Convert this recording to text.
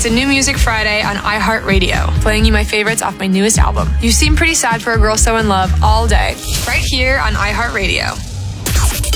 to New Music Friday on iHeartRadio, playing you my favorites off my newest album. You seem pretty sad for a girl so in love all day, right here on iHeartRadio.